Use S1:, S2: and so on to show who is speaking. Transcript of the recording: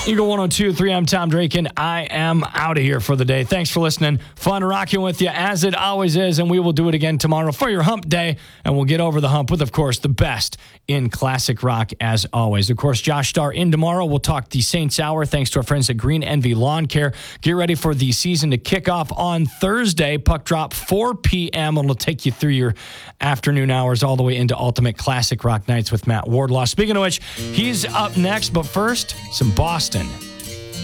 S1: Eagle 102.3, I'm Tom Drake, and I am out of here for the day. Thanks for listening. Fun rocking with you, as it always is, and we will do it again tomorrow for your hump day, and we'll get over the hump with, of course, the best in classic rock, as always. Of course, Josh Starr in tomorrow. We'll talk the Saints Hour, thanks to our friends at Green Envy Lawn Care. Get ready for the season to kick off on Thursday. Puck drop 4 p.m. It'll take you through your afternoon hours all the way into Ultimate Classic Rock Nights with Matt Wardlaw. Speaking of which, he's up next, but first, some Boston.